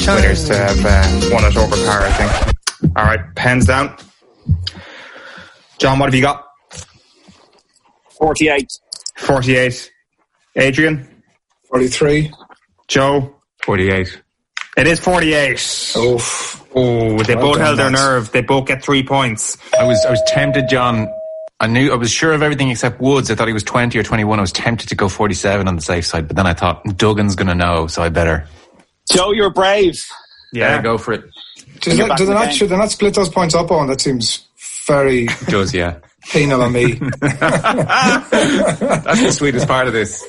winners to have won it over par, I think. All right, pens down. John, what have you got? 48. 48. Adrian? 43. Joe? 48. It is 48. Oh, they both held their nerve. They both get 3 points. I was tempted, John. I was sure of everything except Woods. I thought he was 20 or 21. I was tempted to go 47 on the safe side, but then I thought Duggan's going to know, so I better. Joe, you're brave. Yeah, go for it. Should they not split those points up on? That seems very does, yeah. penal on me. That's the sweetest part of this.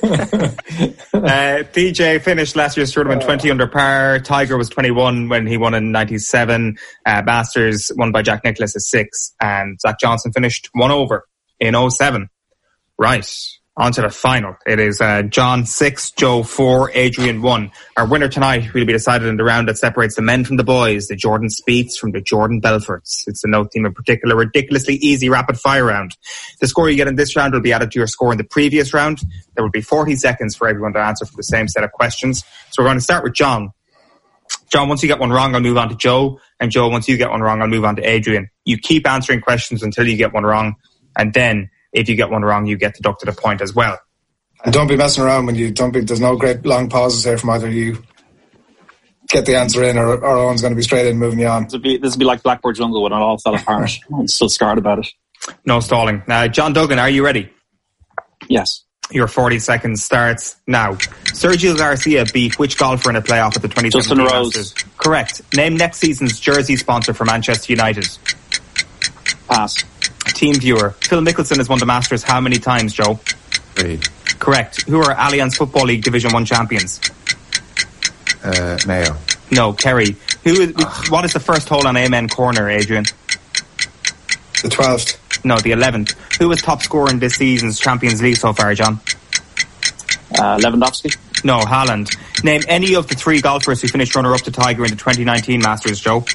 PJ finished last year's tournament 20 under par. Tiger was 21 when he won in 97. Masters won by Jack Nicklaus is 6. And Zach Johnson finished 1 over in 07. Right. On to the final. It is John 6, Joe 4, Adrian 1. Our winner tonight will be decided in the round that separates the men from the boys, the Jordan Spieths from the Jordan Belforts. It's the no team in particular, ridiculously easy rapid fire round. The score you get in this round will be added to your score in the previous round. There will be 40 seconds for everyone to answer for the same set of questions. So we're going to start with John. John, once you get one wrong, I'll move on to Joe. And Joe, once you get one wrong, I'll move on to Adrian. You keep answering questions until you get one wrong. And then if you get one wrong, you get deducted a point as well. And don't be messing around there's no great long pauses here from either you get the answer in or Owen's going to be straight in moving you on. This will be like Blackboard Jungle when it all fell apart. I'm still scarred about it. No stalling. John Duggan, are you ready? Yes. Your 40 seconds starts now. Sergio Garcia beat which golfer in a playoff at the 2017 Justin Masters? Rose. Correct. Name next season's jersey sponsor for Manchester United. Pass. Team viewer. Phil Mickelson has won the Masters how many times, Joe? 3. Correct. Who are Allianz Football League Division 1 champions? Mayo. No, Kerry. What is the first hole on Amen Corner, Adrian? The 12th. No, the 11th. Who is top scorer in this season's Champions League so far, John? Lewandowski. No, Haaland. Name any of the 3 golfers who finished runner-up to Tiger in the 2019 Masters, Joe?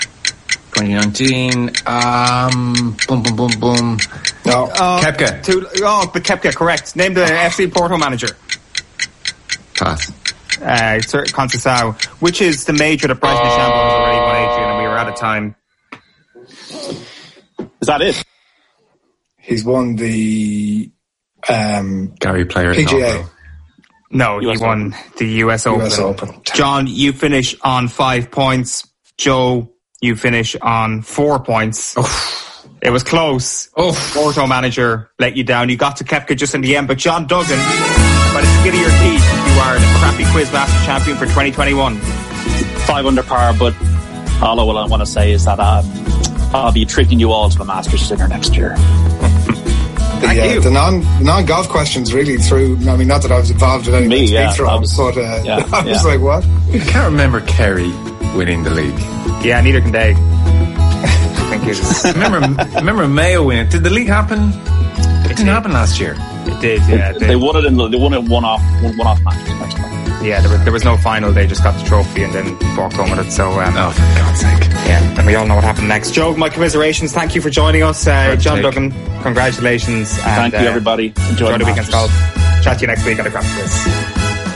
2019. Boom. No. Koepka. The Koepka, correct. Name the FC Porto manager. Pass. Conceição. Which is the major that Bryson DeChambeau has already won, Adrian, and we were out of time. Is that it? He's won the Gary Player PGA. No, he won the US Open. John, you finish on 5 points. Joe, you finish on 4 points. It was close. Porto manager let you down. You got to Koepka just in the end, but John Duggan, by the skin of your teeth, you are the crappy quiz master champion for 2021. 5 under par, but all I want to say is that I'll be treating you all to the Masters dinner next year. The non-golf questions really not that I was involved in anything to speak from, I was like, what? I can't remember Kerry winning the league. Yeah, neither can they. I think it's... remember Mayo winning. Did the league happen? It didn't happen last year. It did, yeah. They won it one-off matches. Yeah, there was no final. They just got the trophy and then walked home with it. So, for God's sake. Yeah, and we all know what happened next. Joe, my commiserations. Thank you for joining us. John Duggan, congratulations. Thank you, everybody. Enjoy the weekend's golf. Chat to you next week on the Craft Quiz.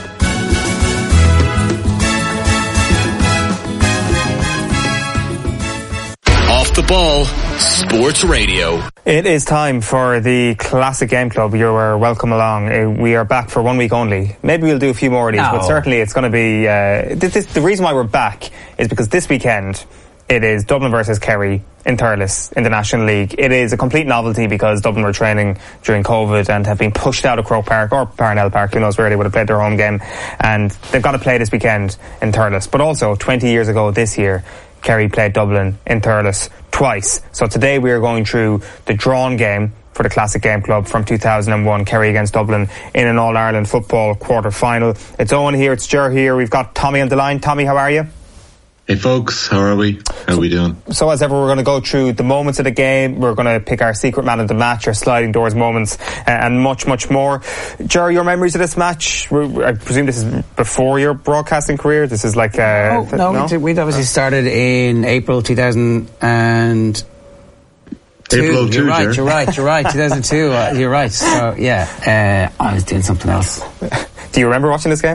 Off the Ball Sports Radio. It is time for the Classic Game Club. You are welcome along. We are back for 1 week only. Maybe we'll do a few more of these, but certainly it's going to be... the reason why we're back is because this weekend it is Dublin versus Kerry in Thurles in the National League. It is a complete novelty because Dublin were training during COVID and have been pushed out of Croke Park or Parnell Park, who knows where they would have played their home game, and they've got to play this weekend in Thurles. But also 20 years ago this year, Kerry played Dublin in Thurles twice. So today we are going through the drawn game for the Classic Game Club from 2001, Kerry against Dublin in an All-Ireland football quarter-final. It's Owen here, it's Ger here, we've got Tommy on the line. Tommy, how are you? Hey folks, how are we? How are we doing? So as ever, we're going to go through the moments of the game. We're going to pick our secret man of the match, our sliding doors moments, and much, much more. Jerry, your memories of this match? I presume this is before your broadcasting career? This is like... No? We'd obviously started in April 2000 and... April 02, you're right. 2002. You're right. So, yeah, I was doing something else. Do you remember watching this game?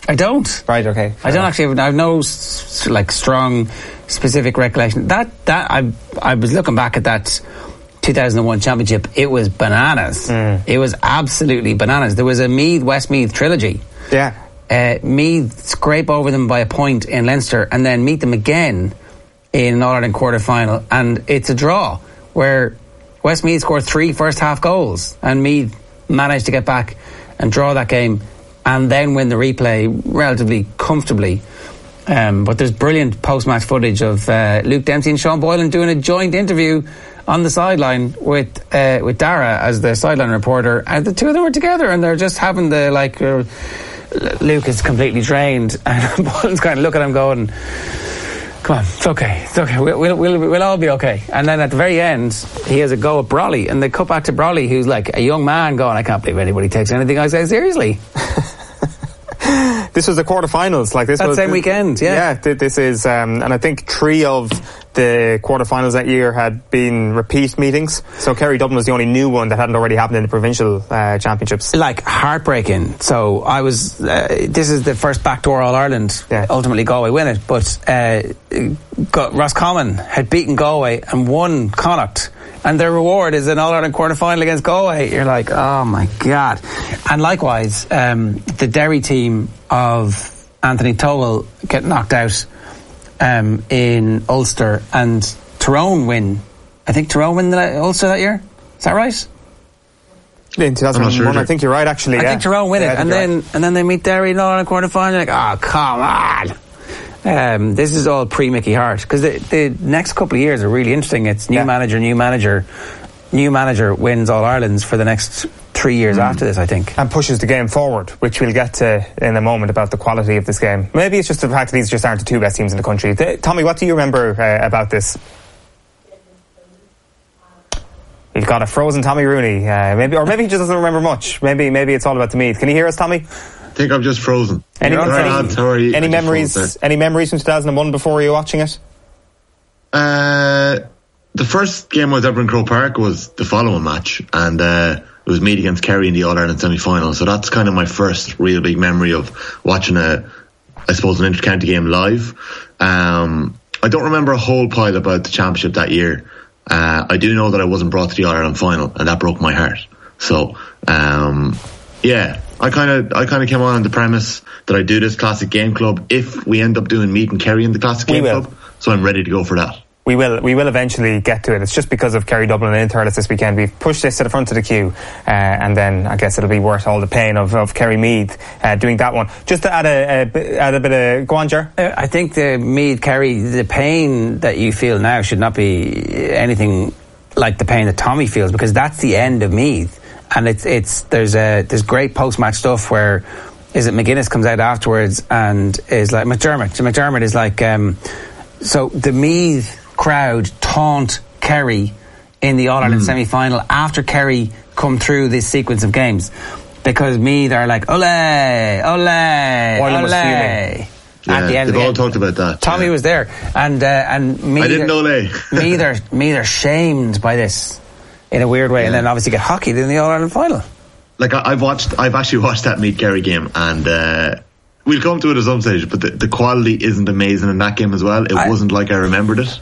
I don't. Right, okay. I don't actually. I have no strong, specific recollection. That I was looking back at that 2001 championship. It was bananas. It was absolutely bananas. There was a Westmeath trilogy. Yeah. Meath scrape over them by a point in Leinster, and then meet them again in an All-Ireland quarter-final, and it's a draw where Westmeath scored 3 first-half goals, and Meath managed to get back and draw that game, and then win the replay relatively comfortably. But there's brilliant post-match footage of Luke Dempsey and Sean Boylan doing a joint interview on the sideline with Dara as the sideline reporter, and the two of them were together, and they're just having the Luke is completely drained, and Boylan's kind of looking at him going, "Come on, it's okay. We'll all be okay." And then at the very end, he has a go at Brolly, and they cut back to Brolly, who's like a young man going, "I can't believe anybody takes anything I say seriously." This was the quarterfinals, that same weekend. Yeah, this is, and I think 3 of the quarterfinals that year had been repeat meetings. So Kerry Dublin was the only new one that hadn't already happened in the provincial championships. Heartbreaking. So I was. This is the first backdoor All Ireland. Yeah. Ultimately, Galway win it, but Roscommon had beaten Galway and won Connacht. And their reward is an All-Ireland quarter-final against Galway. You're like, oh my God. And likewise, the Derry team of Anthony Towell get knocked out in Ulster, and Tyrone win. I think Tyrone win the Ulster that year. Is that right? In 2001, I think you're right, actually. I think Tyrone win it, and then they meet Derry in All-Ireland quarter-final. You're like, oh, come on. This is all pre-Mickey Hart, because the next couple of years are really interesting. It's new manager wins All Irelands for the next 3 years after this, I think, and pushes the game forward, which we'll get to in a moment about the quality of this game. Maybe it's just the fact that these just aren't the 2 best teams in the country. Tommy, what do you remember about this? You've got a frozen Tommy Rooney, maybe he just doesn't remember much. Maybe it's all about the Meath. Can you hear us, Tommy? I think I'm just frozen. Any memories? Any memories from 2001 before you were watching it? The first game I was ever in Croke Park was the following match, and it was Meath against Kerry in the All Ireland semi-final. So that's kind of my first real big memory of watching an inter-county game live. I don't remember a whole pile about the championship that year. I do know that I wasn't brought to the All Ireland final, and that broke my heart. So yeah. I kind of came on the premise that I do this classic game club if we end up doing Meath and Kerry in the classic game club. So I'm ready to go for that. We will eventually get to it. It's just because of Kerry Dublin and Interhurlers this weekend. We've pushed this to the front of the queue, and then I guess it'll be worth all the pain of Kerry Meath doing that one. Just to add a bit of go on, Ger. I think the Meath Kerry, the pain that you feel now should not be anything like the pain that Tommy feels, because that's the end of Meath. And there's great post-match stuff where McGuinness comes out afterwards and is like McDermott is like so the Meath crowd taunt Kerry in the All-Ireland semi-final after Kerry come through this sequence of games, because Meath are like ole ole ole. Yeah, at the end they've all talked about that. Tommy was there, and Meath, I didn't know Meath are shamed by this in a weird way, and then obviously get hockeyed in the All-Ireland final. Like I've actually watched that Meath Kerry game, and we'll come to it at some stage, but the quality isn't amazing in that game as well. It wasn't like I remembered it.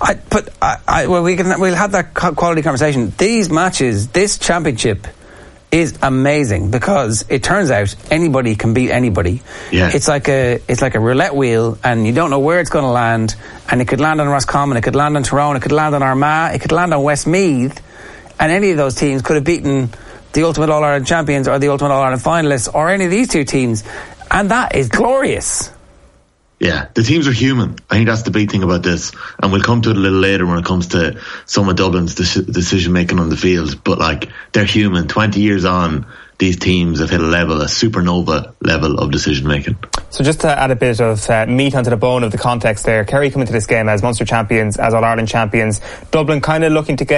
We'll have that quality conversation. These matches, this championship is amazing, because it turns out anybody can beat anybody. Yeah. It's like a roulette wheel, and you don't know where it's going to land, and it could land on Roscommon, it could land on Tyrone, it could land on Armagh, it could land on Westmeath, and any of those teams could have beaten the ultimate All-Ireland champions or the ultimate All-Ireland finalists or any of these 2 teams, and that is glorious. Yeah, the teams are human. I think that's the big thing about this, and we'll come to it a little later when it comes to some of Dublin's decision making on the field, but like, they're human. 20 years on, these teams have hit a supernova level of decision making. So just to add a bit of meat onto the bone of the context there, Kerry come into this game as Munster champions, as All-Ireland champions. Dublin kind of looking to get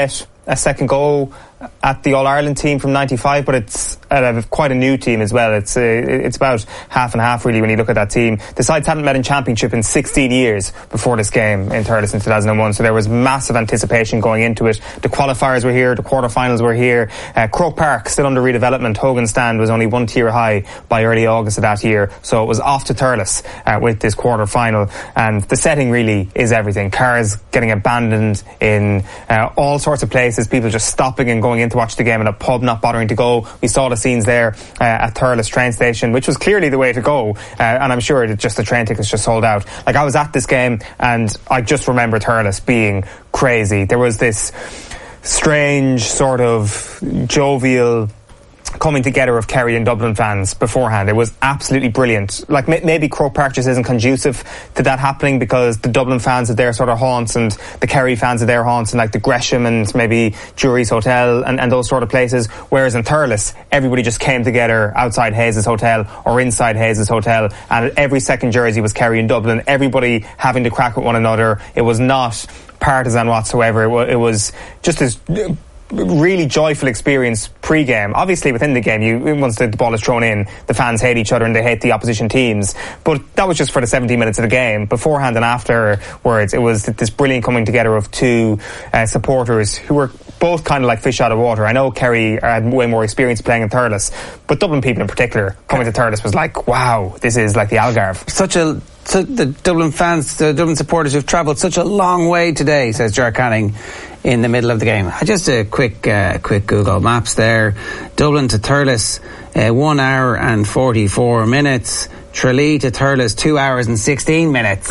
a second go at the All-Ireland team from 95, but it's quite a new team as well. It's about half and half really when you look at that team. The sides hadn't met in championship in 16 years before this game in Thurles in 2001, so there was massive anticipation going into it. The qualifiers were here, the quarterfinals were here. Croke Park still under redevelopment. Hogan Stand was only one tier high by early August of that year, so it was off to Thurles with this quarter-final, and the setting really is everything. Cars getting abandoned in all sorts of places, people just stopping and going in to watch the game in a pub, not bothering to go. We saw the scenes there at Thurles train station, which was clearly the way to go, and I'm sure that just the train tickets just sold out. Like, I was at this game and I just remember Thurles being crazy. There was this strange sort of jovial coming together of Kerry and Dublin fans beforehand. It was absolutely brilliant. Like, maybe Croke Park just isn't conducive to that happening, because the Dublin fans are their sort of haunts and the Kerry fans are their haunts, and like the Gresham and maybe Jury's Hotel and those sort of places. Whereas in Thurles, everybody just came together outside Hayes' Hotel or inside Hayes' Hotel, and every second jersey was Kerry and Dublin. Everybody having to crack with one another. It was not partisan whatsoever. It was just this really joyful experience pre-game. Obviously within the game, once the ball is thrown in, the fans hate each other and they hate the opposition teams, but that was just for the 70 minutes of the game. Beforehand and afterwards, it was this brilliant coming together of two supporters who were both kind of like fish out of water. I know Kerry had way more experience playing in Thurles, but Dublin people in particular coming to Thurles was like, wow, this is like the Algarve. So the Dublin fans, the Dublin supporters who've travelled such a long way today, says Ger Canning in the middle of the game. Just a quick Google Maps there. Dublin to Thurles, 1 hour and 44 minutes. Tralee to Thurles, 2 hours and 16 minutes.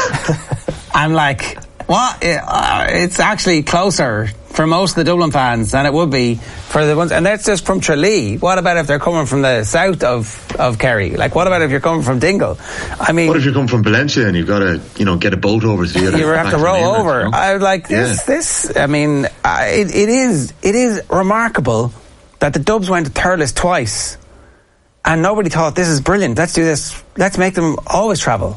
I'm like, what? It's actually closer for most of the Dublin fans than it would be for the ones, and that's just from Tralee. What about if they're coming from the south of Kerry? Like, what about if you're coming from Dingle? I mean, what if you're coming from Valencia and you've got to, get a boat over to the other? You have to row over. I like this. Yeah. This. I mean, it is remarkable that the Dubs went to Thurles twice, and nobody thought, this is brilliant. Let's do this. Let's make them always travel.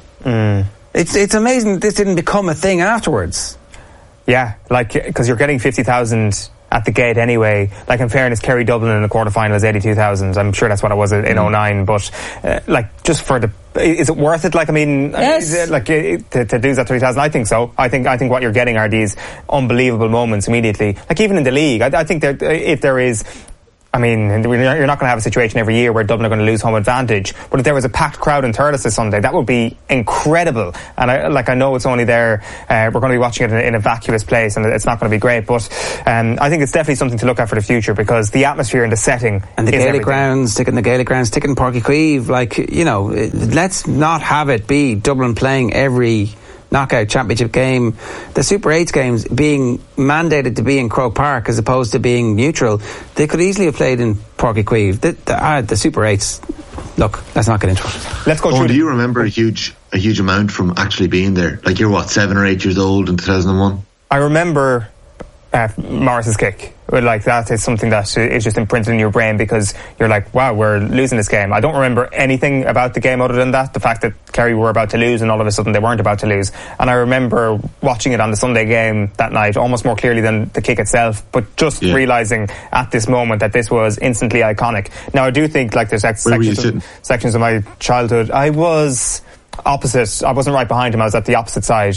It's amazing that this didn't become a thing afterwards. Yeah, like, because you're getting 50,000 at the gate anyway. Like, in fairness, Kerry Dublin in the quarterfinal is 82,000. I'm sure that's what it was in 09, but like, just for the, is it worth it? Like, I mean, yes. Is it, like, to lose that 30,000? I think so. I think what you're getting are these unbelievable moments immediately. Like, even in the league, I think that if there is, I mean, you're not going to have a situation every year where Dublin are going to lose home advantage. But if there was a packed crowd in Thurles this Sunday, that would be incredible. And I know it's only there. We're going to be watching it in a vacuous place, and it's not going to be great. But I think it's definitely something to look at for the future, because the atmosphere and the setting and the Gaelic grounds, sticking Páirc Uí Chaoimh, like, let's not have it be Dublin playing every knockout championship game, the Super 8s games being mandated to be in Croke Park as opposed to being neutral. They could easily have played in Páirc Uí Chaoimh. The Super 8s, look, let's not get into it. Let's go through. Do you remember a huge amount from actually being there? Like, you're 7 or 8 years old in 2001? I remember Morris's kick. Like, that is something that is just imprinted in your brain, because you're like, wow, we're losing this game. I don't remember anything about the game other than that, the fact that Kerry were about to lose and all of a sudden they weren't about to lose. And I remember watching it on the Sunday game that night almost more clearly than the kick itself, but just realising at this moment that this was instantly iconic. Now, I do think, like, there's sections of my childhood, I was opposite. I wasn't right behind him. I was at the opposite side,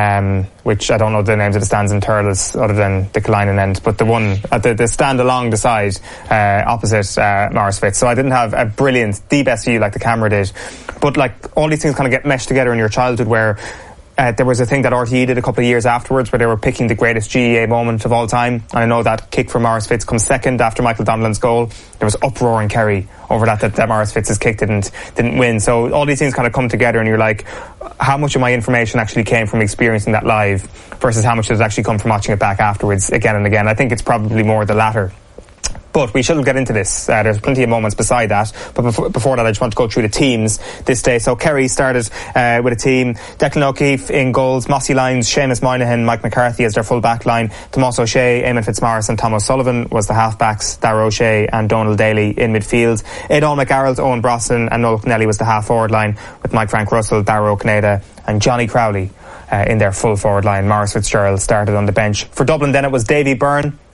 which I don't know the names of the stands in Thurles other than the Killinan end, but the one at the stand along the side opposite Morris Fitz. So I didn't have the best view like the camera did. But, like, all these things kind of get meshed together in your childhood, where there was a thing that RTE did a couple of years afterwards where they were picking the greatest GAA moment of all time. And I know that kick from Morris Fitz comes second after Michael Donnellan's goal. There was uproar in Kerry over that Morris Fitz's kick didn't win. So all these things kind of come together, and you're like, how much of my information actually came from experiencing that live versus how much does actually come from watching it back afterwards again and again? I think it's probably more the latter. But we shouldn't get into this. There's plenty of moments beside that. But before that, I just want to go through the teams this day. So Kerry started with a team. Declan O'Keefe in goals. Mossy Lyons, Seamus Moynihan, Mike McCarthy as their full back line. Tomas O'Shea, Eamon Fitzmaurice and Tom O'Sullivan was the half-backs. Darragh O'Shea and Donald Daly in midfield. Aidan McGarrett, Owen Brosnan and Noel Kennelly was the half-forward line, with Mike Frank Russell, Darragh O'Cneda and Johnny Crowley in their full forward line. Maurice Fitzgerald started on the bench. For Dublin then, it was Davy Byrne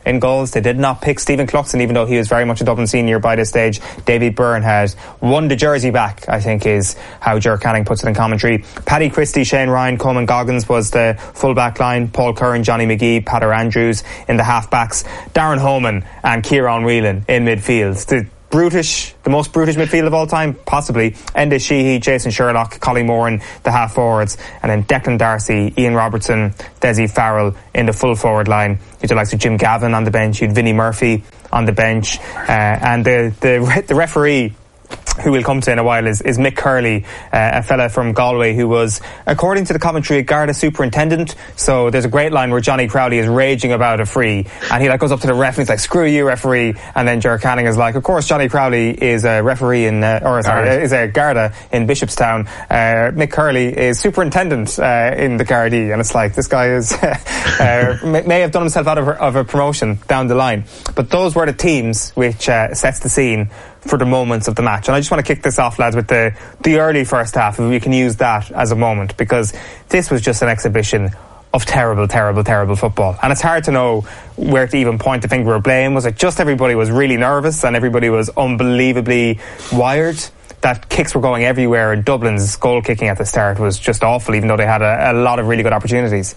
in goals. They did not pick Stephen Cluxton, even though he was very much a Dublin senior by this stage. David Byrne had won the jersey back, I think is how Ger Canning puts it in commentary. Paddy Christie, Shane Ryan, Coleman Goggins was the full back line. Paul Curran, Johnny McGee, Pater Andrews in the half backs. Darren Holman and Kieran Whelan in midfield. The most brutish midfield of all time, possibly. Enda Sheehy, Jason Sherlock, Collie Moran, the half forwards, and then Declan Darcy, Ian Robertson, Desi Farrell in the full forward line. You'd the likes of Jim Gavin on the bench, you'd Vinnie Murphy on the bench, and the referee, who we'll come to in a while, is Mick Curley, a fella from Galway who was, according to the commentary, a Garda superintendent. So there's a great line where Johnny Crowley is raging about a free, and he goes up to the ref and he's like, "Screw you, referee!" And then Ger Canning is like, "Of course, Johnny Crowley is a referee is a Garda in Bishopstown. Mick Curley is superintendent in the Gardaí," and it's like, this guy is may have done himself out of a promotion down the line. But those were the teams which sets the scene for the moments of the match. And I just want to kick this off, lads, with the early first half, if we can use that as a moment, because this was just an exhibition of terrible, terrible, terrible football. And it's hard to know where to even point the finger of blame. Was it just everybody was really nervous and everybody was unbelievably wired? That kicks were going everywhere, and Dublin's goal kicking at the start was just awful, even though they had a lot of really good opportunities.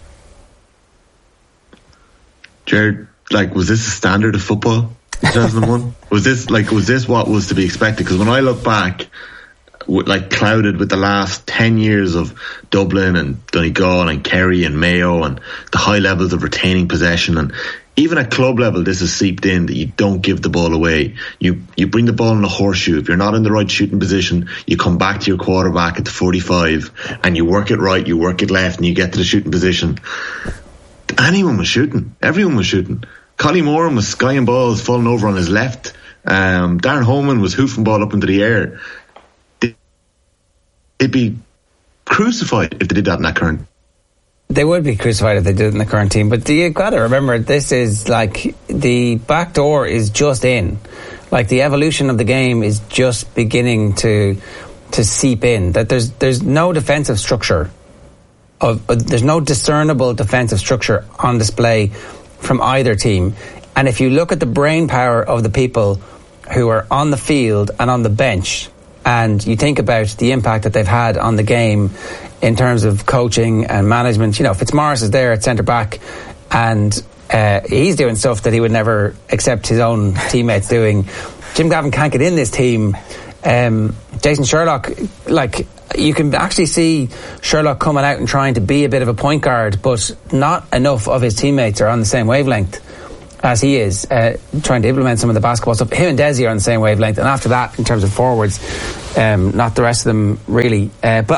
Jared, was this a standard of football? 2001 was this what was to be expected? Because when I look back, clouded with the last 10 years of Dublin and Donegal and Kerry and Mayo and the high levels of retaining possession, and even at club level this has seeped in that you don't give the ball away. You bring the ball in a horseshoe. If you're not in the right shooting position, you come back to your quarterback at the 45 and you work it right, you work it left, and you get to the shooting position. Anyone was shooting. Everyone was shooting. Collie Moran was skying balls falling over on his left. Darren Holman was hoofing ball up into the air. They'd be crucified if they did that in that current. They would be crucified if they did it in the current team. But you've got to remember, this is the back door is just in. The evolution of the game is just beginning to seep in. That there's no defensive structure. There's no discernible defensive structure on display from either team. And if you look at the brain power of the people who are on the field and on the bench, and you think about the impact that they've had on the game in terms of coaching and management, Fitzmaurice is there at centre back, and he's doing stuff that he would never accept his own teammates doing. Jim Gavin can't get in this team. Jason Sherlock, you can actually see Sherlock coming out and trying to be a bit of a point guard, but not enough of his teammates are on the same wavelength as he is, trying to implement some of the basketball stuff. Him and Desi are on the same wavelength, and after that, in terms of forwards, not the rest of them really. But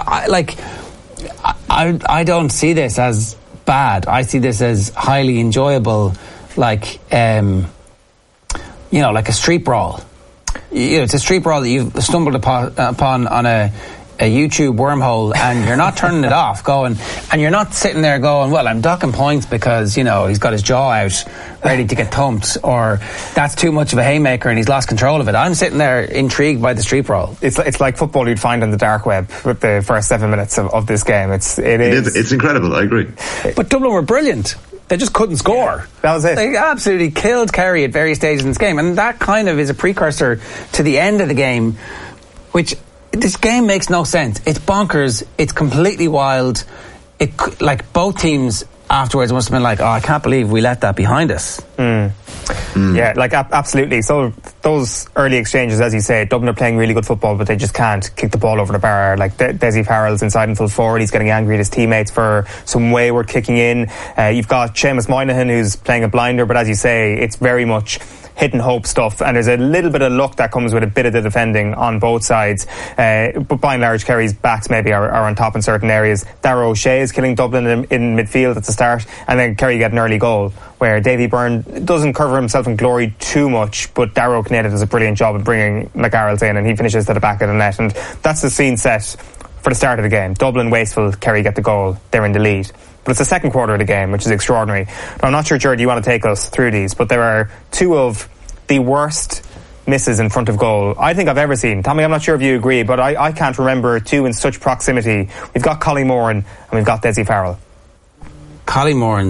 I don't see this as bad. I see this as highly enjoyable, like a street brawl. It's a street brawl that you've stumbled upon on a YouTube wormhole, and you're not turning it off and you're not sitting there going, well, I'm docking points because he's got his jaw out ready to get thumped, or that's too much of a haymaker and he's lost control of it. I'm sitting there intrigued by the street brawl. It's like football you'd find on the dark web with the first 7 minutes of this game. It's incredible. I agree. But Dublin were brilliant. They just couldn't score. That was it. They absolutely killed Kerry at various stages in this game, and that kind of is a precursor to the end of the game, which this game makes no sense. It's bonkers. It's completely wild. Both teams afterwards must have been like, "Oh, I can't believe we let that behind us." Yeah, absolutely. So those early exchanges, as you say, Dublin are playing really good football, but they just can't kick the ball over the bar. Desi Farrell's inside in full forward. He's getting angry at his teammates for some wayward kicking in. You've got Seamus Moynihan, who's playing a blinder, but as you say, it's very much hit and hope stuff, and there's a little bit of luck that comes with a bit of the defending on both sides, but by and large Kerry's backs maybe are on top in certain areas. Darragh O'Shea is killing Dublin in midfield at the start, and then Kerry get an early goal where Davy Byrne doesn't cover himself in glory too much, but Darragh Kinnetti does a brilliant job of bringing McArroll's in, and he finishes to the back of the net, and that's the scene set for the start of the game. Dublin wasteful, Kerry get the goal, they're in the lead. But it's the second quarter of the game, which is extraordinary. Now, I'm not sure, Jared, you want to take us through these, but there are two of the worst misses in front of goal I think I've ever seen. Tommy, I'm not sure if you agree, but I can't remember two in such proximity. We've got Collie Moran and we've got Desi Farrell. Collie Moran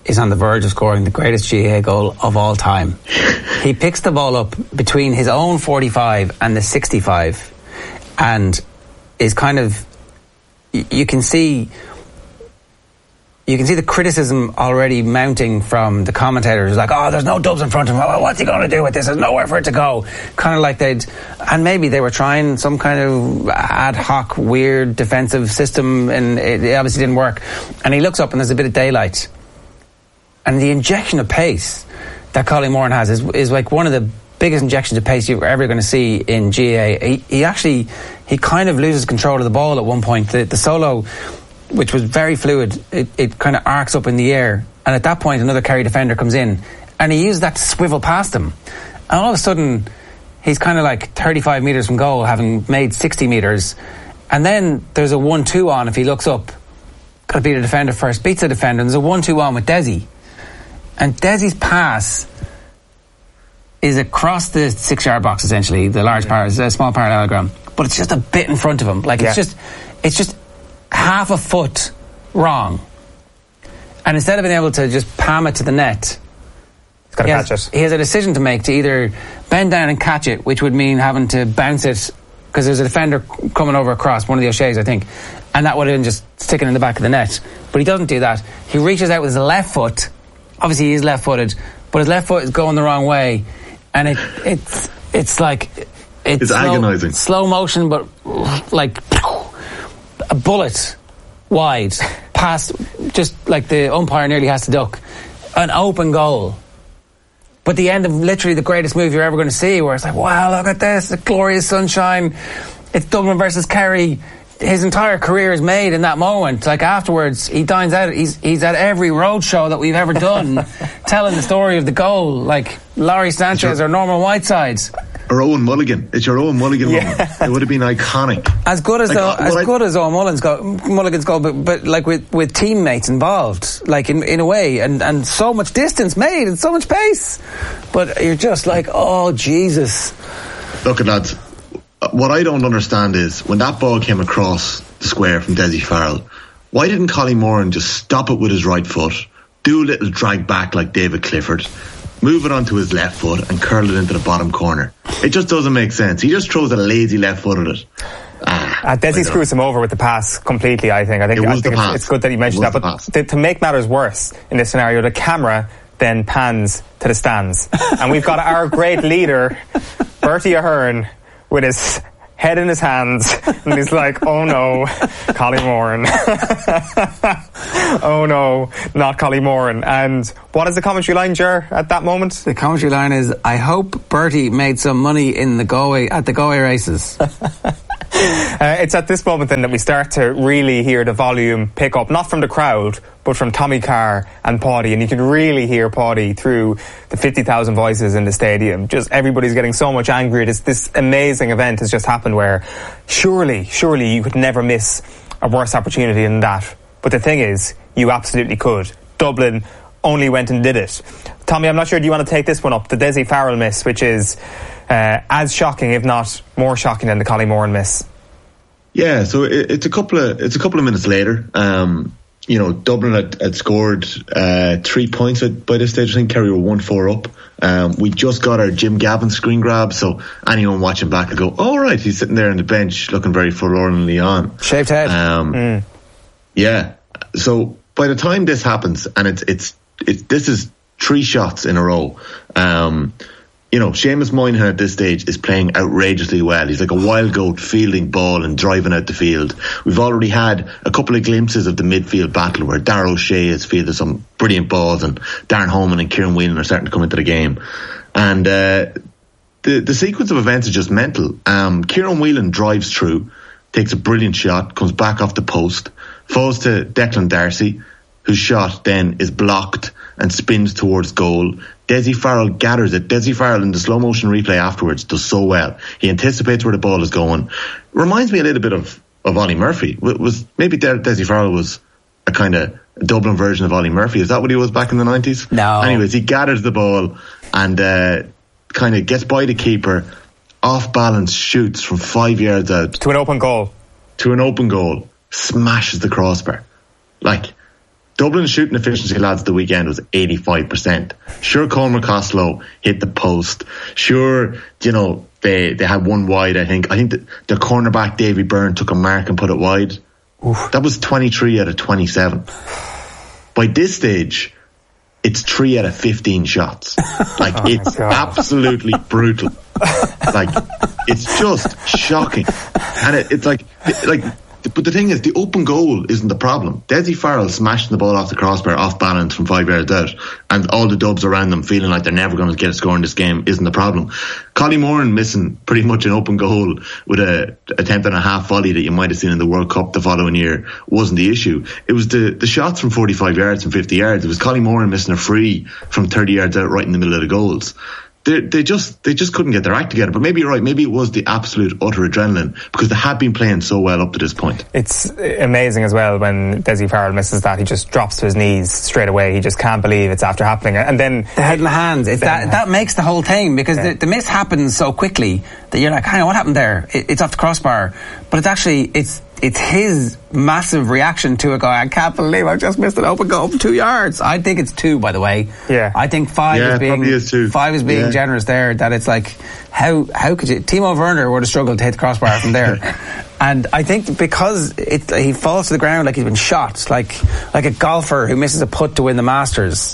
is on the verge of scoring the greatest GAA goal of all time. He picks the ball up between his own 45 and the 65 and is kind of... You can see the criticism already mounting from the commentators, like, oh, there's no dubs in front of him. Oh, what's he going to do with this? There's nowhere for it to go. Kind of like and maybe they were trying some kind of ad hoc, weird defensive system, and it obviously didn't work. And he looks up and there's a bit of daylight. And the injection of pace that Colin Moran has is like one of the biggest injections of pace you're ever going to see in GAA. He kind of loses control of the ball at one point. The solo, which was very fluid, it kind of arcs up in the air, and at that point another Kerry defender comes in and he uses that to swivel past him, and all of a sudden he's kind of like 35 metres from goal, having made 60 metres, and then there's a 1-2 on. If he looks up, got to beat a defender first, beats a defender, and there's a 1-2 on with Desi, and Desi's pass is across the 6-yard box, essentially, the large small parallelogram, but it's just a bit in front of him. Like, it's just half a foot wrong, and instead of being able to just palm it to the net, he's got to catch it. He has a decision to make, to either bend down and catch it, which would mean having to bounce it, because there's a defender coming over across, one of the O'Sheas, I think, and that would have been just sticking in the back of the net. But he doesn't do that. He reaches out with his left foot. Obviously he's left footed, but his left foot is going the wrong way, and it's like it's agonising. Slow motion, but like a bullet wide past, just like the umpire nearly has to duck. An open goal. But the end of literally the greatest move you're ever going to see, where it's like, wow, look at this, the glorious sunshine. It's Dublin versus Kerry. His entire career is made in that moment. Like, afterwards, he dines out. He's at every road show that we've ever done, telling the story of the goal, like Laurie Sanchez or Norman Whiteside. Or Owen Mulligan. It's your Owen Mulligan moment. It would have been iconic. As good as Owen Mulligan's goal, but like with teammates involved, like in a way, and so much distance made and so much pace. But you're just like, oh Jesus. Look at lads. What I don't understand is, when that ball came across the square from Dessie Farrell, why didn't Colin Moran just stop it with his right foot, do a little drag back like David Clifford, move it onto his left foot and curl it into the bottom corner? It just doesn't make sense. He just throws a lazy left foot at it. Desi screws him over with the pass completely, I think. It's good that you mentioned that. But to make matters worse in this scenario, the camera then pans to the stands. And we've got our great leader, Bertie Ahern, with his head in his hands, and he's like, oh no, Colin Moran. Oh no, not Colin Moran. And what is the commentary line, Ger, at that moment? The commentary line is, I hope Bertie made some money at the Galway races. It's at this moment then that we start to really hear the volume pick up, not from the crowd, but from Tommy Carr and Paddy, and you can really hear Paddy through the 50,000 voices in the stadium. Just everybody's getting so much angry. This amazing event has just happened where surely you could never miss a worse opportunity than that. But the thing is, you absolutely could. Dublin only went and did it. Tommy, I'm not sure, do you want to take this one up? The Dessie Farrell miss, which is as shocking, if not more shocking, than the Colin Moran miss. Yeah, so it's a couple of minutes later. Dublin had scored 3 points by this stage. I think Kerry were 1-4 up. We just got our Jim Gavin screen grab, so anyone watching back will go, oh right, he's sitting there on the bench looking very forlornly on. Shaved head. Yeah. So by the time this happens, and this is 3 shots in a row. Seamus Moynihan at this stage is playing outrageously well. He's like a wild goat, fielding ball and driving out the field. We've already had a couple of glimpses of the midfield battle where Darragh O'Shea has fielded some brilliant balls, and Darren Holman and Kieran Whelan are starting to come into the game. And the sequence of events is just mental. Kieran Whelan drives through, takes a brilliant shot, comes back off the post, falls to Declan Darcy, whose shot then is blocked and spins towards goal. Dessie Farrell gathers it. Dessie Farrell, in the slow motion replay afterwards, does so well. He anticipates where the ball is going. Reminds me a little bit of Ollie Murphy. Maybe Dessie Farrell was a kind of Dublin version of Ollie Murphy. Is that what he was back in the 90s? No. Anyways, he gathers the ball and kind of gets by the keeper, off balance, shoots from 5 yards out. To an open goal. Smashes the crossbar. Like, Dublin's shooting efficiency, lads, the weekend was 85%. Sure, Comer Costello hit the post. Sure, you know, they had one wide, I think. I think the cornerback, Davy Byrne, took a mark and put it wide. Oof. That was 23 out of 27. By this stage, it's 3 out of 15 shots. Like, it's absolutely brutal. Like, it's just shocking. And it's like, but the thing is, the open goal isn't the problem. Desi Farrell smashing the ball off the crossbar, off balance from 5 yards out, and all the Dubs around them feeling like they're never going to get a score in this game isn't the problem. Collie Moran missing pretty much an open goal with a attempt and a half volley that you might have seen in the World Cup the following year wasn't the issue. It was the shots from 45 yards and 50 yards. It was Collie Moran missing a free from 30 yards out right in the middle of the goals. They just couldn't get their act together. But maybe you're right. Maybe it was the absolute utter adrenaline, because they had been playing so well up to this point. It's amazing as well when Desi Farrell misses that. He just drops to his knees straight away. He just can't believe it's after happening. And then the head in the hands. That makes the whole thing, because the miss happens so quickly that you're like, hang on, what happened there? It's off the crossbar. But it's actually it's his massive reaction to it, going, I can't believe I've just missed an open goal from 2 yards. I think it's 2, by the way. Yeah. I think 5 is being generous there, that it's like, how could you? Timo Werner would have struggled to hit the crossbar from there. And I think because he falls to the ground like he's been shot, like a golfer who misses a putt to win the Masters.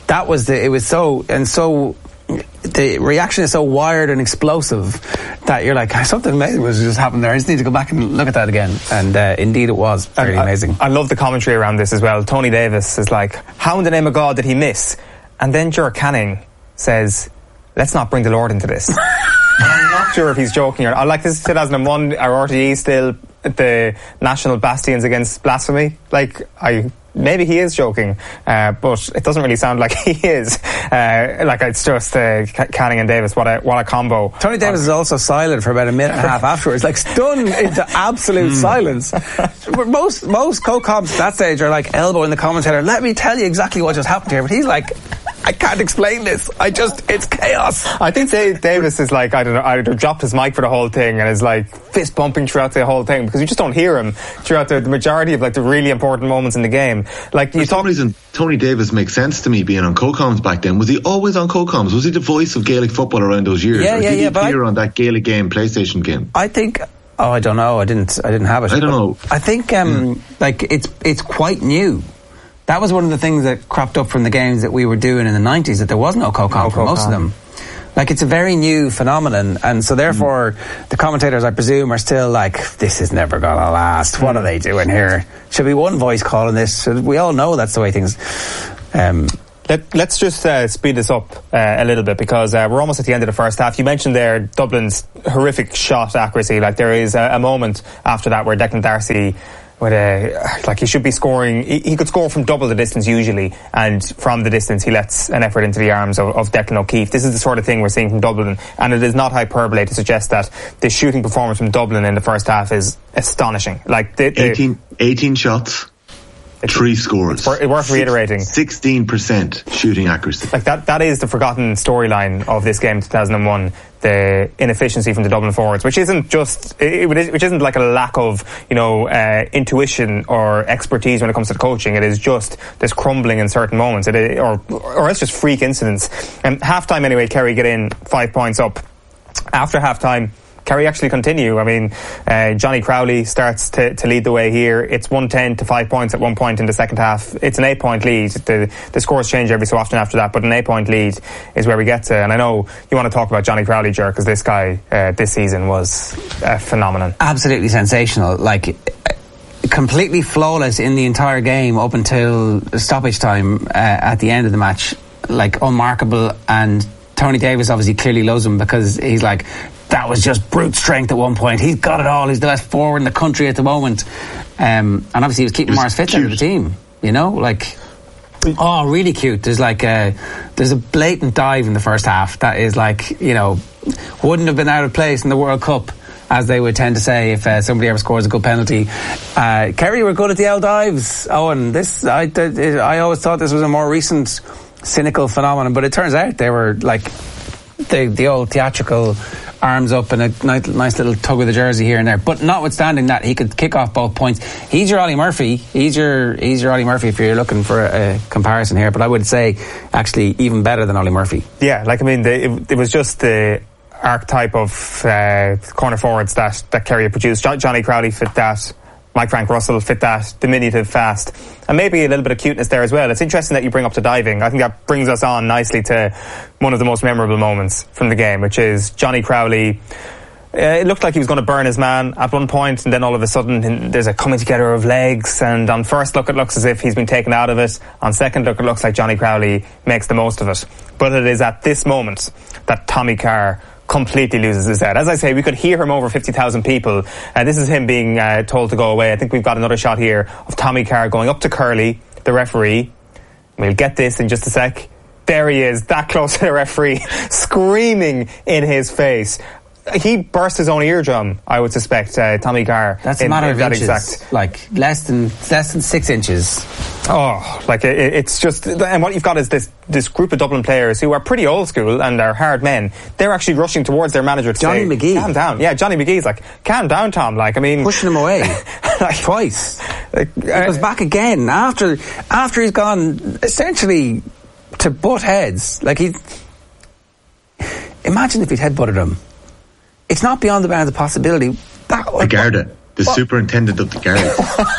The reaction is so wired and explosive that you're like, something amazing was just happened there. I just need to go back and look at that again. And indeed it was very amazing. I love the commentary around this as well. Tony Davis is like, how in the name of God did he miss? And then Ger Canning says, let's not bring the Lord into this. I'm not sure if he's joking or like, this is 2001, our RTE still the national bastions against blasphemy. Like, maybe he is joking, but it doesn't really sound like he is. Like, it's just Canning and Davis. What a combo. Tony Davis is also silent for about a minute and a half afterwards, like stunned into absolute silence. Most co-coms at that stage are like elbowing the commentator. Let me tell you exactly what just happened here. But he's like, I can't explain this. It's chaos. I think Davis is like, I don't know, either dropped his mic for the whole thing and is like fist bumping throughout the whole thing, because you just don't hear him throughout the majority of like the really important moments in the game. Like, for some reason, Tony Davis makes sense to me being on co-coms back then. Was he always on co-coms? Was he the voice of Gaelic football around those years? Yeah, did he appear on that Gaelic game, PlayStation game? I think. Oh, I don't know. I didn't have it. I don't know. I think like it's quite new. That was one of the things that cropped up from the games that we were doing in the 90s, that there was no co-com for most of them. Like, it's a very new phenomenon, and so therefore the commentators, I presume, are still like, this is never gonna last. What are they doing here? Should be one voice calling this. We all know that's the way things. Let's just speed this up a little bit, because we're almost at the end of the first half. You mentioned there Dublin's horrific shot accuracy. Like, there is a moment after that where Declan Darcy, he should be scoring. He could score from double the distance usually, and from the distance he lets an effort into the arms of Declan O'Keefe. This is the sort of thing we're seeing from Dublin, and it is not hyperbole to suggest that the shooting performance from Dublin in the first half is astonishing. Like 18 shots. 3 scores. Worth reiterating. 16% shooting accuracy. Like, that is the forgotten storyline of this game, 2001. The inefficiency from the Dublin forwards, which isn't like a lack of, intuition or expertise when it comes to the coaching. It is just this crumbling in certain moments. Or it's just freak incidents. And halftime anyway, Kerry get in 5 points up. After halftime, Kerry actually continue. I mean, Johnny Crowley starts to lead the way here. It's 110 to 5 points at one point in the second half. It's an 8-point lead. The scores change every so often after that, but an 8-point lead is where we get to. And I know you want to talk about Johnny Crowley, Ger, because this guy this season was a phenomenon. Absolutely sensational. Like, completely flawless in the entire game up until stoppage time at the end of the match. Like, unmarkable. And Tony Davis obviously clearly loves him, because he's like, that was just brute strength at one point. He's got it all. He's the best forward in the country at the moment. And obviously he was keeping Morris Fitz out of the team. Really cute. There's there's a blatant dive in the first half that is wouldn't have been out of place in the World Cup, as they would tend to say if somebody ever scores a good penalty. Kerry were good at the L dives. Owen, I always thought this was a more recent cynical phenomenon, but it turns out they were like the old theatrical arms up and a nice little tug of the jersey here and there. But notwithstanding that, he could kick off both points. He's your Ollie Murphy. He's your Ollie Murphy if you're looking for a comparison here. But I would say actually even better than Ollie Murphy. Yeah, like I mean, it was just the archetype of corner forwards that Kerry had produced. Johnny Crowley fit that. Mike Frank Russell fit that. Diminutive, fast, and maybe a little bit of cuteness there as well. It's interesting that you bring up the diving. I think that brings us on nicely to one of the most memorable moments from the game, which is Johnny Crowley. It looked like he was going to burn his man at one point, and then all of a sudden there's a coming together of legs, and on first look it looks as if he's been taken out of it. On second look it looks like Johnny Crowley makes the most of it. But it is at this moment that Tommy Carr completely loses his head. As I say, we could hear him over 50,000 people. This is him being told to go away. I think we've got another shot here of Tommy Carr going up to Curley, the referee. We'll get this in just a sec. There he is, that close to the referee, screaming in his face. He burst his own eardrum, I would suspect, Tommy Carr. That's a matter of inches, exact. Like less than 6 inches. Oh, like it's just, and what you've got is this group of Dublin players who are pretty old school and are hard men. They're actually rushing towards their manager to Johnny say, McGee. Calm down. Yeah, Johnny McGee's like, calm down, Tom. Like, I mean, pushing him away like, twice. He goes back again after he's gone essentially to butt heads. Like imagine if he'd headbutted him. It's not beyond the bounds of possibility. The Garda. The superintendent of the Garda.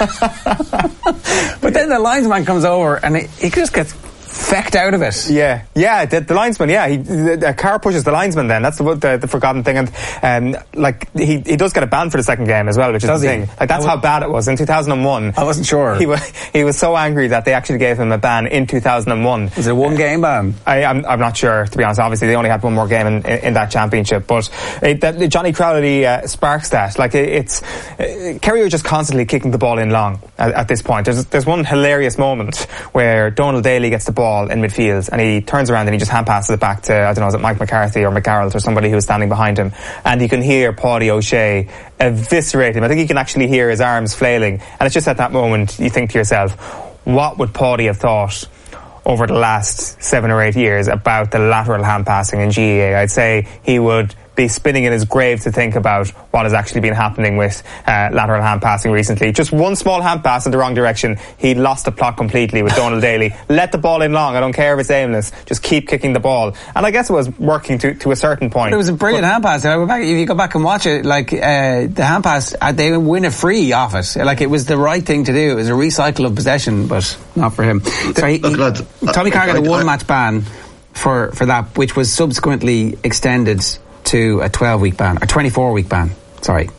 But then the linesman comes over and he just gets fecked out of it. Yeah, the linesman, the car pushes the linesman then. That's the forgotten thing. And like he does get a ban for the second game as well, which is the thing. Like that's how bad it was. In 2001. I wasn't sure. He was so angry that they actually gave him a ban in 2001. Was it a one game ban? I'm not sure, to be honest. Obviously they only had one more game in that championship. But Johnny Crowley sparks that. Like it's Kerry are just constantly kicking the ball in long at this point. There's one hilarious moment where Donald Daly gets the ball in midfield and he turns around and he just hand passes it back to, I don't know, is it Mike McCarthy or McGarrett or somebody who was standing behind him, and you can hear Paddy O'Shea eviscerate him. I think you can actually hear his arms flailing, and it's just at that moment you think to yourself, what would Paddy have thought over the last 7 or 8 years about the lateral hand passing in GAA? I'd say he would be spinning in his grave to think about what has actually been happening with lateral hand passing recently. Just one small hand pass in the wrong direction, he lost the plot completely with Donald Daly. Let the ball in long, I don't care if it's aimless, just keep kicking the ball. And I guess it was working to a certain point. But it was a brilliant hand pass. If you go back and watch it, like the hand pass, they win a free off it. Like it was the right thing to do. It was a recycle of possession, but not for him. So Tommy Carr got a one-match ban for that, which was subsequently extended to a 12-week ban, or 24-week ban. Sorry.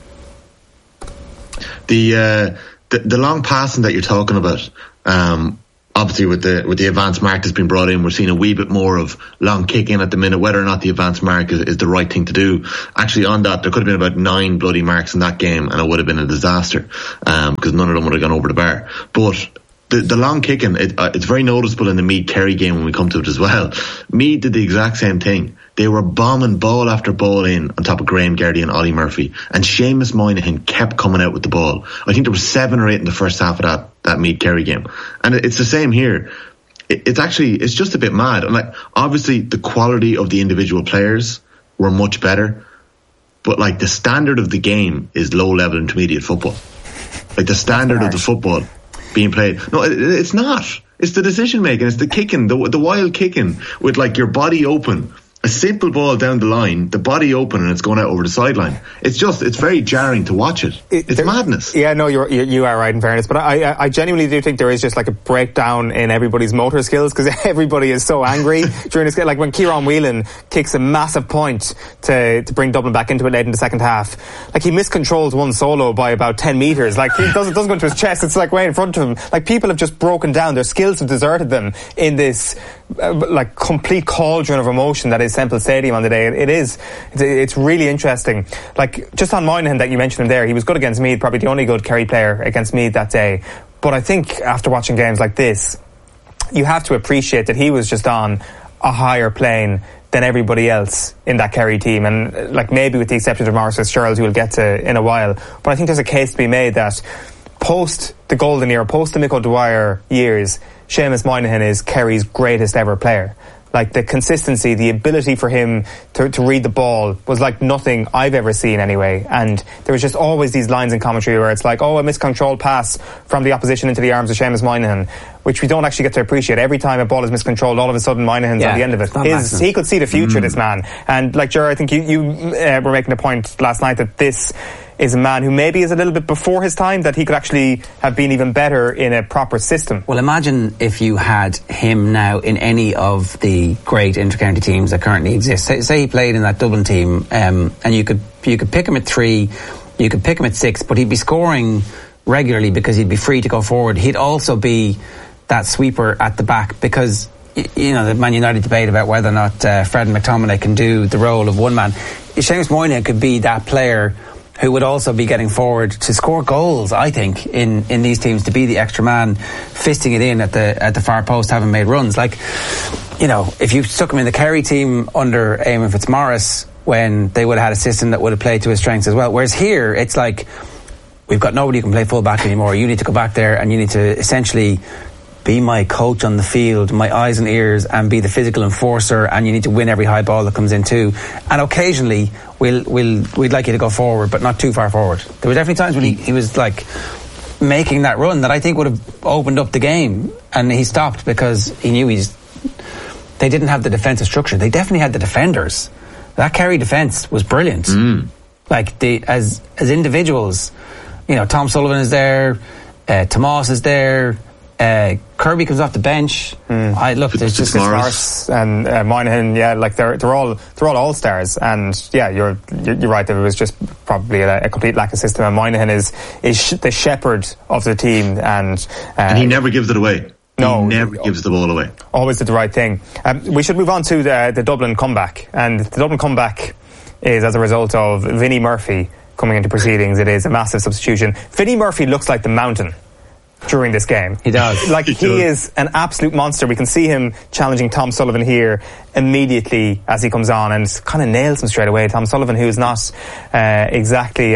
The long passing that you're talking about, obviously with the advanced mark that's been brought in, we're seeing a wee bit more of long kicking at the minute. Whether or not the advanced mark is the right thing to do. Actually, on that, there could have been about 9 bloody marks in that game, and it would have been a disaster because none of them would have gone over the bar. But the long kicking, it's very noticeable in the Meath Kerry game when we come to it as well. Meath did the exact same thing. They were bombing ball after ball in on top of Graham Gardy and Ollie Murphy, and Seamus Moynihan kept coming out with the ball. I think there was 7 or 8 in the first half of that Meath Kerry game, and it's the same here. It's just a bit mad. And like, obviously the quality of the individual players were much better, but like the standard of the game is low level intermediate football. Like the standard of the football being played. No, it's not. It's the decision making. It's the kicking, the wild kicking with like your body open. A simple ball down the line, the body open, and it's going out over the sideline. It's very jarring to watch it. It's madness. Yeah, no, you are right in fairness, but I genuinely do think there is just like a breakdown in everybody's motor skills because everybody is so angry during this game. Like when Kieran Whelan kicks a massive point to bring Dublin back into it late in the second half, like he miscontrols one solo by about 10 metres. Like he doesn't go into his chest. It's like way in front of him. Like people have just broken down. Their skills have deserted them in this like complete cauldron of emotion that is Semple Stadium on the day. It's really interesting. Like just on Moynihan that you mentioned him there, he was good against Meath, probably the only good Kerry player against Meath that day. But I think after watching games like this, you have to appreciate that he was just on a higher plane than everybody else in that Kerry team, and like maybe with the exception of Maurice Fitzgerald, who we'll get to in a while. But I think there's a case to be made that post the golden era, post the Mick O'Dwyer years, Seamus Moynihan is Kerry's greatest ever player. Like the consistency, the ability for him to read the ball was like nothing I've ever seen anyway. And there was just always these lines in commentary where it's like, a miscontrolled pass from the opposition into the arms of Seamus Moynihan, which we don't actually get to appreciate. Every time a ball is miscontrolled, all of a sudden Moynihan's on the end of it. He could see the future, this man. And like, Ger, I think you were making a point last night that this is a man who maybe is a little bit before his time, that he could actually have been even better in a proper system. Well, imagine if you had him now in any of the great inter-county teams that currently exist. Say he played in that Dublin team, and you could pick him at 3, you could pick him at 6, but he'd be scoring regularly because he'd be free to go forward. He'd also be that sweeper at the back, because you know the Man United debate about whether or not Fred and McTominay can do the role of one man. Seamus Moynihan could be that player who would also be getting forward to score goals, I think, in these teams, to be the extra man, fisting it in at the far post, having made runs. Like, you know, if you stuck him in the Kerry team under Eamon Fitzmaurice, when they would have had a system that would have played to his strengths as well. Whereas here, it's like, we've got nobody who can play full back anymore. You need to go back there and you need to essentially be my coach on the field, my eyes and ears, and be the physical enforcer, and you need to win every high ball that comes in too. And occasionally we'd like you to go forward, but not too far forward. There were definitely times when he was like making that run that I think would have opened up the game, and he stopped because he knew they didn't have the defensive structure. They definitely had the defenders. That Kerry defence was brilliant. Like as individuals, you know, Tom Sullivan is there, Tomas is there, Kirby comes off the bench. There's just Fitzmaurice and Moynihan. Like they're all stars. And you're right. There was just probably a complete lack of system. And Moynihan is the shepherd of the team, and he never gives it away. No, he never gives the ball away. Always did the right thing. We should move on to the Dublin comeback, and the Dublin comeback is as a result of Vinnie Murphy coming into proceedings. It is a massive substitution. Vinnie Murphy looks like the Mountain during this game. He does. Like, he is an absolute monster. We can see him challenging Tom Sullivan here immediately as he comes on, and kind of nails him straight away. Tom Sullivan, who is not exactly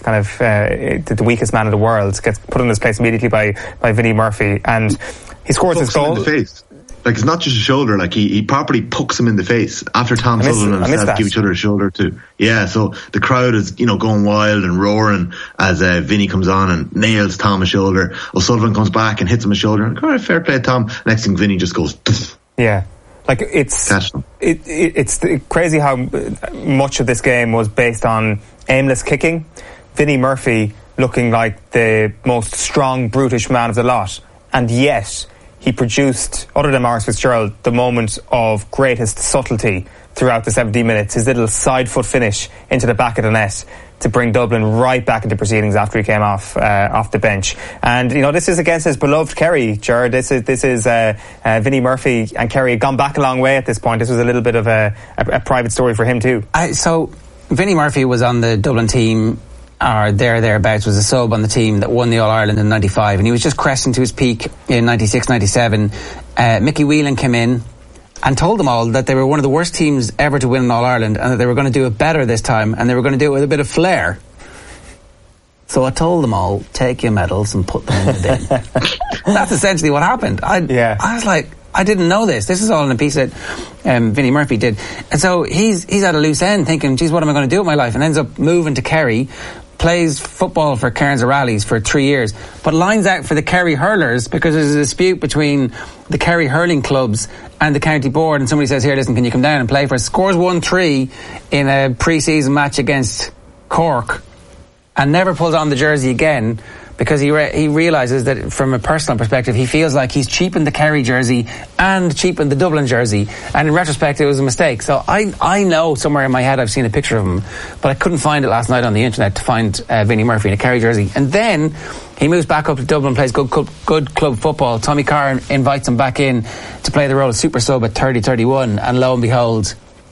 the weakest man in the world, gets put in his place immediately by Vinnie Murphy, and he scores his goal. In the face. Like, it's not just a shoulder, like he properly pucks him in the face after Tom Sullivan and Seth give each other a shoulder too. Yeah, so the crowd is, going wild and roaring as Vinny comes on and nails Tom a shoulder. O'Sullivan comes back and hits him a shoulder, and all right, fair play, Tom. Next thing, Vinny just goes, poof. Yeah. Like, it's crazy how much of this game was based on aimless kicking. Vinnie Murphy looking like the most strong, brutish man of the lot, and yet he produced, other than Maurice Fitzgerald, the moment of greatest subtlety throughout the 70 minutes. His little side foot finish into the back of the net to bring Dublin right back into proceedings after he came off the bench. And this is against his beloved Kerry, Ger. This is Vinnie Murphy and Kerry had gone back a long way at this point. This was a little bit of a private story for him too. So Vinnie Murphy was on the Dublin team, or thereabouts, was a sub on the team that won the All-Ireland in 95, and he was just cresting to his peak in 96, 97. Mickey Whelan came in and told them all that they were one of the worst teams ever to win an All-Ireland, and that they were going to do it better this time, and they were going to do it with a bit of flair. So I told them all, take your medals and put them in the bin. That's essentially what happened. I was like, I didn't know this. This is all in a piece that Vinnie Murphy did. And so he's at a loose end thinking, geez, what am I going to do with my life? And ends up moving to Kerry, plays football for Cairns O'Reilly's for 3 years, but lines out for the Kerry Hurlers because there's a dispute between the Kerry hurling clubs and the county board, and somebody says, here, listen, can you come down and play for us? Scores 1-3 in a pre-season match against Cork and never pulls on the jersey again, because he realises that from a personal perspective he feels like he's cheapened the Kerry jersey and cheapened the Dublin jersey, and in retrospect it was a mistake. So I know somewhere in my head I've seen a picture of him, but I couldn't find it last night on the internet to find Vinnie Murphy in a Kerry jersey. And then he moves back up to Dublin, plays good club football. Tommy Carr invites him back in to play the role of super sub at 30-31, and lo and behold,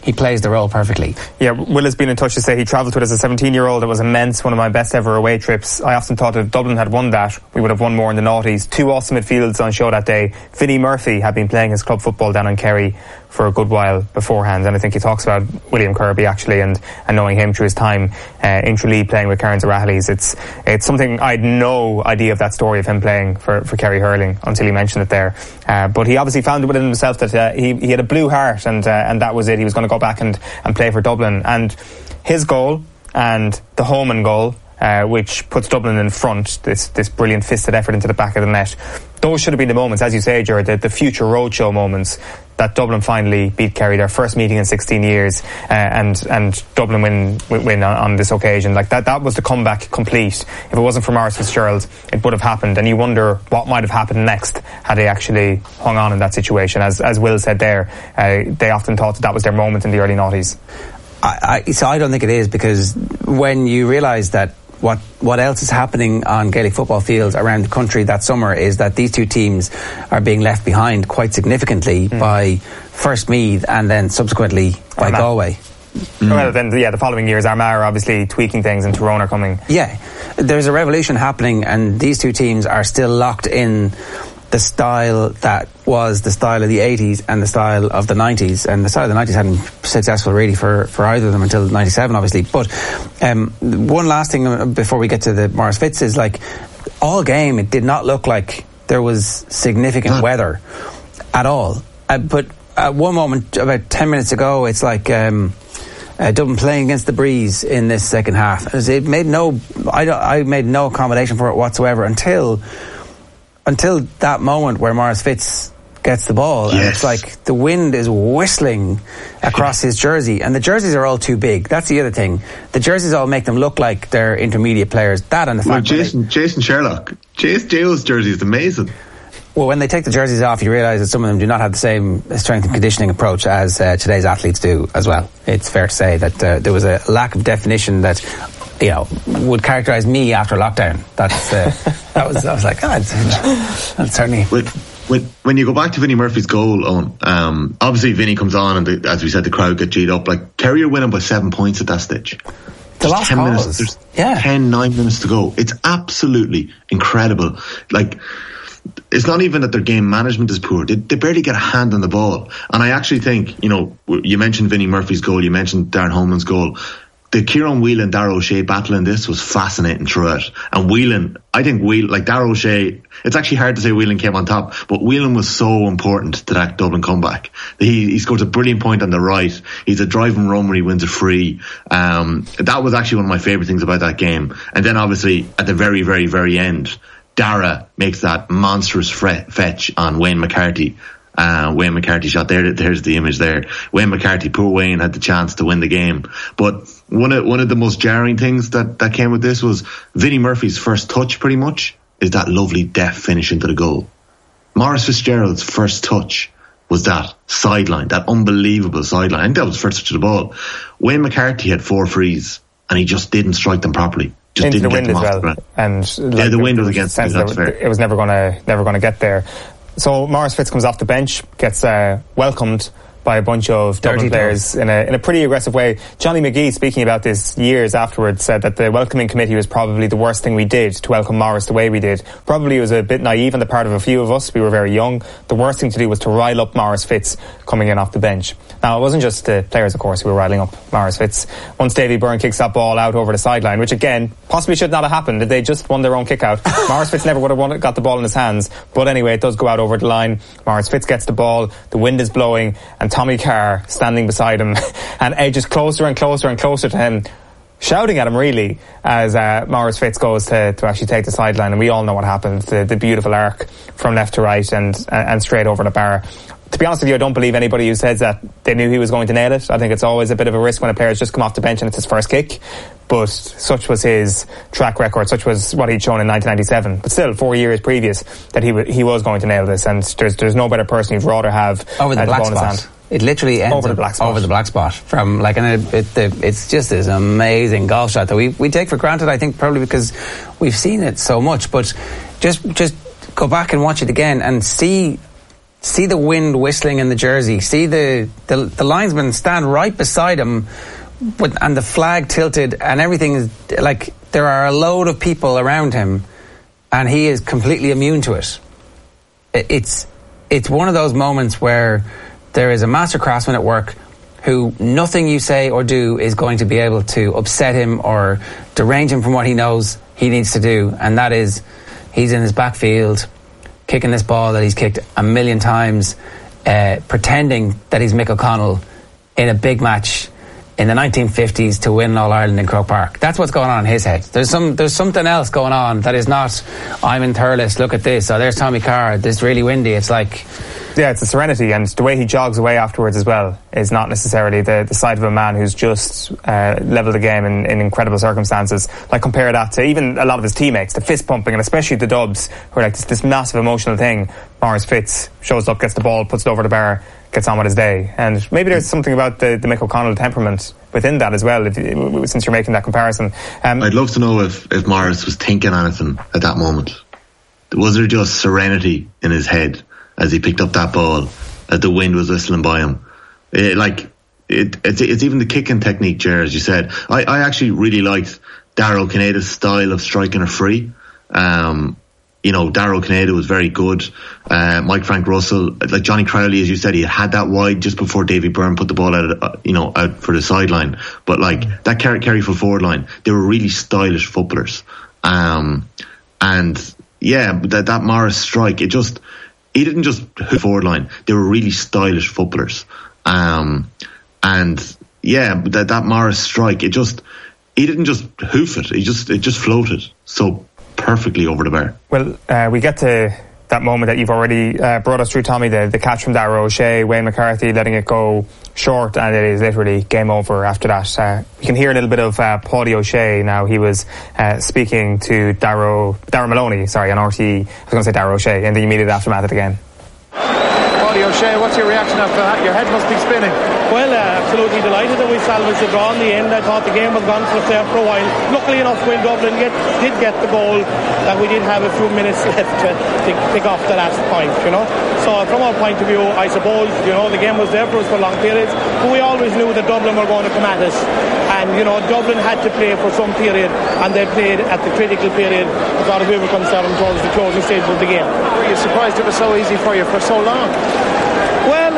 he plays the role perfectly. Yeah, Will has been in touch to say he travelled with as a 17-year-old. It was immense, one of my best ever away trips. I often thought if Dublin had won that, we would have won more in the noughties. 2 awesome midfielders on show that day. Vinnie Murphy had been playing his club football down in Kerry for a good while beforehand, and I think he talks about William Kirby actually, and knowing him through his time in Tralee playing with Cairns O'Rahilly's. It's something I had no idea of, that story of him playing for Kerry hurling until he mentioned it there. But he obviously found it within himself that he had a blue heart, and that was it. He was going to go back and play for Dublin, and his goal and the Holman goal, which puts Dublin in front, this brilliant fisted effort into the back of the net, those should have been the moments, as you say, Gerard, the future roadshow moments, that Dublin finally beat Kerry, their first meeting in 16 years, and Dublin win on this occasion. Like that was the comeback complete. If it wasn't for Maurice Fitzgerald, it would have happened, and you wonder what might have happened next had they actually hung on in that situation. As Will said there, they often thought that was their moment in the early noughties. So I don't think it is, because when you realise that what else is happening on Gaelic football fields around the country that summer is that these two teams are being left behind quite significantly by first Meath and then subsequently by Galway. Well, then, the following years, Armagh are obviously tweaking things and Tyrone are coming. Yeah, there's a revolution happening, and these two teams are still locked in the style that was the style of the 80s and the style of the 90s. And the style of the 90s hadn't been successful really for either of them until 97, obviously. But one last thing before we get to the Maurice Fitz is, like, all game it did not look like there was significant weather at all. But at one moment, about 10 minutes ago, it's like Dublin playing against the breeze in this second half. It made I made no accommodation for it whatsoever until that moment where Maurice Fitz gets the ball, and it's like the wind is whistling across his jersey, and the jerseys are all too big. That's the other thing. The jerseys all make them look like they're intermediate players. That and the fact Jason Sherlock, Joe's jersey is amazing. Well, when they take the jerseys off, you realise that some of them do not have the same strength and conditioning approach as today's athletes do as well. It's fair to say that there was a lack of definition that, you know, would characterise me after lockdown. I was like, that's certainly. When you go back to Vinnie Murphy's goal, Owen, obviously Vinnie comes on, and as we said, the crowd get G'd up. Like, Kerry are winning by 7 points at that stage. The last 10 minutes. There's 9 minutes to go. It's absolutely incredible. Like, it's not even that their game management is poor. They barely get a hand on the ball. And I actually think, you know, you mentioned Vinnie Murphy's goal, you mentioned Darren Holman's goal. The Kieran Whelan, Darragh O'Shea battle in this was fascinating throughout. And Whelan, I think Darragh O'Shea, it's actually hard to say Whelan came on top, but Whelan was so important to that Dublin comeback. He scored a brilliant point on the right. He's a driving run where he wins a free. That was actually one of my favourite things about that game. And then obviously at the very, very, very end, Darragh makes that monstrous fetch on Wayne McCarthy. Wayne McCarthy shot there. There's the image there. Wayne McCarthy, poor Wayne, had the chance to win the game. But one of the most jarring things that came with this was Vinnie Murphy's first touch, pretty much, is that lovely deft finish into the goal. Maurice Fitzgerald's first touch was that sideline, that unbelievable sideline. I think that was the first touch of the ball. Wayne McCarthy had 4 frees, and he just didn't strike them properly. Just into didn't the wind get them as off well. the And the wind was against him. That's fair. It was never going to get there. So Maurice Fitz comes off the bench, gets welcomed by a bunch of Dublin players in a pretty aggressive way. Johnny McGee, speaking about this years afterwards, said that the welcoming committee was probably the worst thing we did to welcome Maurice the way we did. Probably it was a bit naive on the part of a few of us. We were very young. The worst thing to do was to rile up Maurice Fitz coming in off the bench. Now, it wasn't just the players, of course, who were riling up Maurice Fitz. Once Davy Byrne kicks that ball out over the sideline, which again, possibly should not have happened if they just won their own kick out. Maurice Fitz never would have got the ball in his hands. But anyway, it does go out over the line. Maurice Fitz gets the ball, the wind is blowing, and Tommy Carr standing beside him and edges closer and closer and closer to him, shouting at him really as Maurice Fitz goes to actually take the sideline. And we all know what happened, the beautiful arc from left to right and straight over the bar. To be honest with you, I don't believe anybody who says that they knew he was going to nail it. I think it's always a bit of a risk when a player's just come off the bench and it's his first kick. But such was his track record, such was what he'd shown in 1997. But still, 4 years previous, that he was going to nail this. And there's no better person you'd rather have over the black spot. It literally ends over the black spot from like, and it's just this amazing golf shot that we take for granted. I think probably because we've seen it so much. But just go back and watch it again and see see the wind whistling in the jersey, see the linesman stand right beside him and the flag tilted and everything is like there are a load of people around him and he is completely immune to it. It's one of those moments where there is a master craftsman at work who nothing you say or do is going to be able to upset him or derange him from what he knows he needs to do, and that is he's in his backfield kicking this ball that he's kicked a million times, pretending that he's Mick O'Connell in a big match in the 1950s to win All-Ireland in Croke Park. That's what's going on in his head. There's something else going on that is not, I'm in Thurles, look at this, oh there's Tommy Carr, it's really windy. It's like... Yeah, it's a serenity, and the way he jogs away afterwards as well is not necessarily the side of a man who's just levelled the game in incredible circumstances. Like, compare that to even a lot of his teammates, the fist pumping, and especially the Dubs, who are like this massive emotional thing. Maurice Fitz shows up, gets the ball, puts it over the bar, gets on with his day. And maybe there's something about the Mick O'Connell temperament within that as well, since you're making that comparison. I'd love to know if Maurice was thinking anything at that moment. Was there just serenity in his head as he picked up that ball, as the wind was whistling by him? It's even the kicking technique, Ger, as you said. I actually really liked Darragh O'Caneda's style of striking a free. Darragh O'Caneda was very good. Mike Frank Russell, like Johnny Crowley, as you said, he had that wide just before Davy Byrne put the ball out for the sideline. But like that Kerry full forward line, they were really stylish footballers. That Morris strike, he didn't just hoof forward line. They were really stylish footballers. That Morris strike, he didn't just hoof it. It just floated so perfectly over the bar. Well, we get to that moment that you've already brought us through, Tommy, the catch from Darragh O'Shea, Wayne McCarthy letting it go short, and it is literally game over after that. You can hear a little bit of Paddy O'Shea now. He was speaking to Darragh Maloney, on RTE. I was going to say Darragh O'Shea in the immediate aftermath of the game. Paddy O'Shea, what's your reaction after that? Your head must be spinning. Well, absolutely delighted that we salvaged the draw in the end. I thought the game was gone for a while. Luckily enough, when Dublin did get the goal, that we did have a few minutes left to pick off the last point, So from our point of view, I suppose, the game was there for us for long periods, but we always knew that Dublin were going to come at us. And, Dublin had to play for some period, and they played at the critical period as far as we were concerned towards the closing stage of the game. Were you surprised it was so easy for you for so long? Well,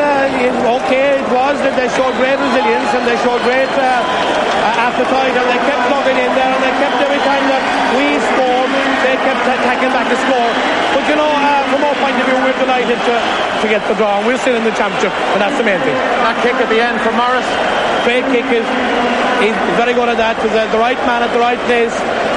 it was that they showed great resilience and they showed great appetite, and they kept plugging in there, and they kept, every time that we scored, they kept attacking back to score. But from our point of view, we're delighted to get the draw, and we're still in the championship, and that's the main thing. That kick at the end for Morris, great kick. He's very good at that. He's the right man at the right place.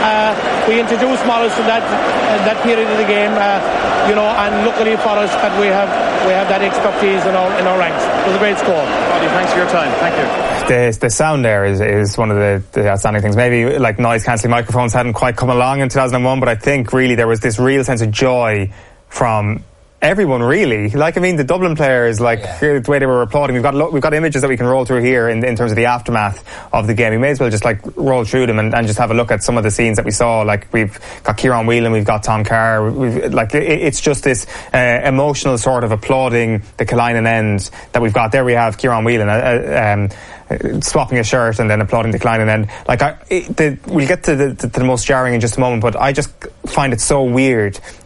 We introduced Morris in that period of the game, and luckily for us that we have that expertise in our ranks. It was a great score. Paddy, thanks for your time. Thank you. The sound there is one of the outstanding things. Maybe like noise cancelling microphones hadn't quite come along in 2001, but I think really there was this real sense of joy from everyone, really. The Dublin players, the way they were applauding. We've got images that we can roll through here in terms of the aftermath of the game. We may as well just roll through them and just have a look at some of the scenes that we saw. We've got Kieran Whelan, we've got Tom Carr. It's just this emotional sort of applauding the Killiney end that we've got. There we have Kieran Whelan swapping a shirt and then applauding the Killiney end. We'll get to the most jarring in just a moment, but I just find it so weird